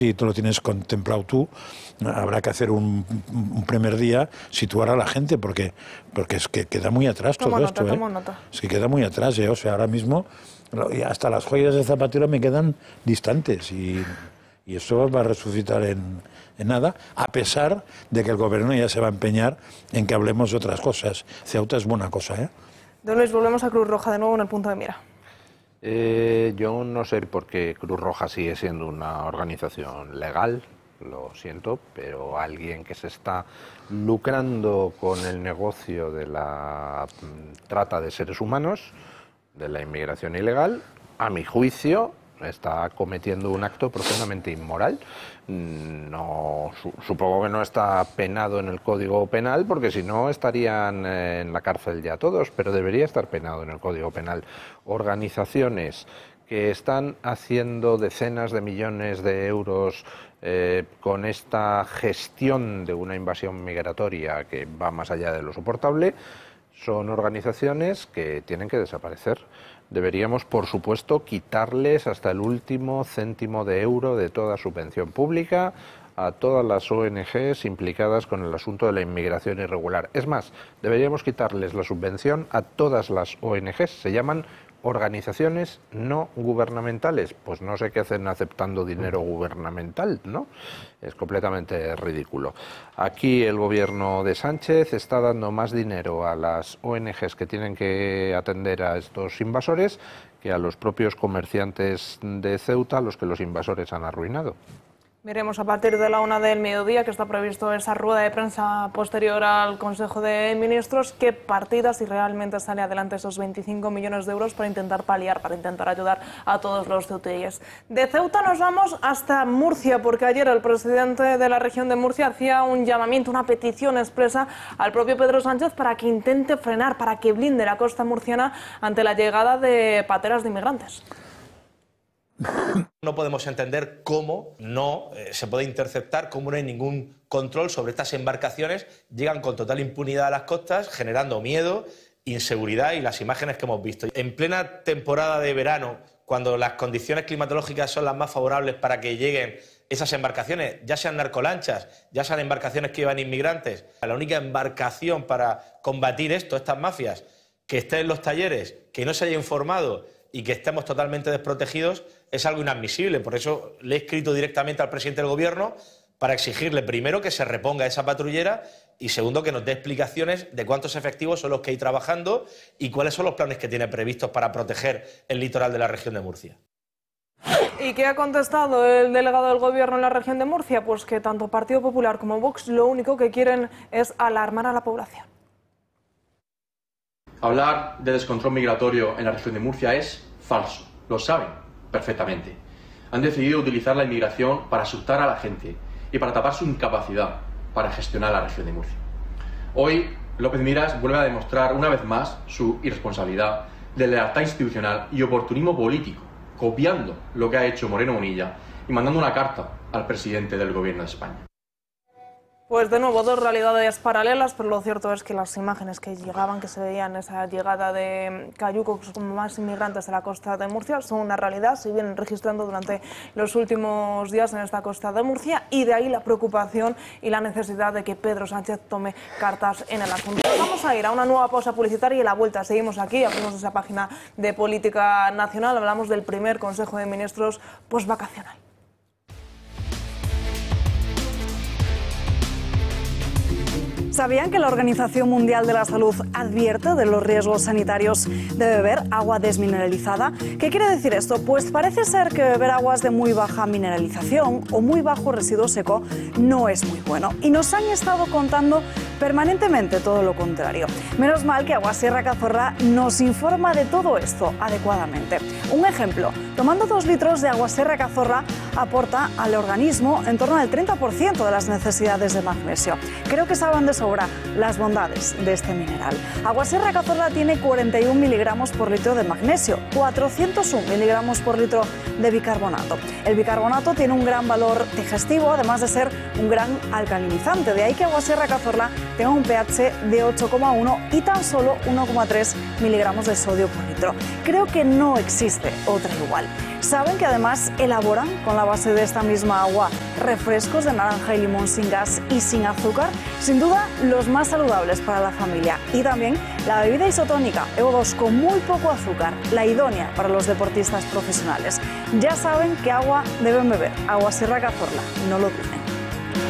Si tú lo tienes contemplado tú, habrá que hacer un primer día, situar a la gente, porque es que queda muy atrás todo esto. Es que queda muy atrás, o sea, ahora mismo hasta las joyas de Zapatero me quedan distantes y eso va a resucitar en nada, a pesar de que el gobierno ya se va a empeñar en que hablemos de otras cosas. Ceuta es buena cosa, Don Luis, volvemos a Cruz Roja de nuevo en el punto de mira. Yo no sé por qué Cruz Roja sigue siendo una organización legal, lo siento, pero alguien que se está lucrando con el negocio de la trata de seres humanos, de la inmigración ilegal, a mi juicio está cometiendo un acto profundamente inmoral. No, supongo que no está penado en el Código Penal, porque si no estarían en la cárcel ya todos, pero debería estar penado en el Código Penal. Organizaciones que están haciendo decenas de millones de euros con esta gestión de una invasión migratoria que va más allá de lo soportable, son organizaciones que tienen que desaparecer. Deberíamos, por supuesto, quitarles hasta el último céntimo de euro de toda subvención pública a todas las ONGs implicadas con el asunto de la inmigración irregular. Es más, deberíamos quitarles la subvención a todas las ONGs. Se llaman organizaciones no gubernamentales. Pues no sé qué hacen aceptando dinero gubernamental, ¿no? Es completamente ridículo. Aquí el gobierno de Sánchez está dando más dinero a las ONGs que tienen que atender a estos invasores que a los propios comerciantes de Ceuta, a los que los invasores han arruinado. Veremos a partir de la 1 del mediodía, que está previsto esa rueda de prensa posterior al Consejo de Ministros, qué partidas, si realmente sale adelante esos 25 millones de euros para intentar paliar, para intentar ayudar a todos los ceutíes. De Ceuta nos vamos hasta Murcia, porque ayer el presidente de la región de Murcia hacía un llamamiento, una petición expresa al propio Pedro Sánchez para que intente frenar, para que blinde la costa murciana ante la llegada de pateras de inmigrantes. No podemos entender cómo no se puede interceptar, cómo no hay ningún control sobre estas embarcaciones. Llegan con total impunidad a las costas, generando miedo, inseguridad y las imágenes que hemos visto. En plena temporada de verano, cuando las condiciones climatológicas son las más favorables para que lleguen esas embarcaciones, ya sean narcolanchas, ya sean embarcaciones que llevan inmigrantes, la única embarcación para combatir estas mafias, que esté en los talleres, que no se haya informado y que estemos totalmente desprotegidos, es algo inadmisible. Por eso le he escrito directamente al presidente del Gobierno para exigirle, primero, que se reponga esa patrullera y, segundo, que nos dé explicaciones de cuántos efectivos son los que hay trabajando y cuáles son los planes que tiene previstos para proteger el litoral de la región de Murcia. ¿Y qué ha contestado el delegado del Gobierno en la región de Murcia? Pues que tanto Partido Popular como Vox lo único que quieren es alarmar a la población. Hablar de descontrol migratorio en la región de Murcia es falso, lo saben perfectamente. Han decidido utilizar la inmigración para asustar a la gente y para tapar su incapacidad para gestionar la región de Murcia. Hoy, López Miras vuelve a demostrar una vez más su irresponsabilidad, deslealtad institucional y oportunismo político, copiando lo que ha hecho Moreno Bonilla y mandando una carta al presidente del Gobierno de España. Pues de nuevo, dos realidades paralelas, pero lo cierto es que las imágenes que llegaban, que se veían esa llegada de cayucos como más inmigrantes a la costa de Murcia, son una realidad, se vienen registrando durante los últimos días en esta costa de Murcia, y de ahí la preocupación y la necesidad de que Pedro Sánchez tome cartas en el asunto. Vamos a ir a una nueva pausa publicitaria y a la vuelta seguimos aquí, abrimos esa página de política nacional, hablamos del primer Consejo de Ministros postvacacional. ¿Sabían que la Organización Mundial de la Salud advierte de los riesgos sanitarios de beber agua desmineralizada? ¿Qué quiere decir esto? Pues parece ser que beber aguas de muy baja mineralización o muy bajo residuo seco no es muy bueno. Y nos han estado contando permanentemente todo lo contrario. Menos mal que Agua Sierra Cazorla nos informa de todo esto adecuadamente. Un ejemplo, tomando 2 litros de Agua Sierra Cazorla aporta al organismo en torno al 30% de las necesidades de magnesio. Creo que saben de sobra las bondades de este mineral. Agua Sierra Cazorla tiene 41 miligramos por litro de magnesio, 401 miligramos por litro de bicarbonato. El bicarbonato tiene un gran valor digestivo, además de ser un gran alcalinizante. De ahí que Agua Sierra Cazorla tenga un pH de 8,1 y tan solo 1,3 miligramos de sodio por litro. Creo que no existe este otra igual. Saben que además elaboran con la base de esta misma agua refrescos de naranja y limón sin gas y sin azúcar, sin duda los más saludables para la familia. Y también la bebida isotónica EVO2 con muy poco azúcar, la idónea para los deportistas profesionales. Ya saben qué agua deben beber, Agua Sierra Cazorla, no lo duden.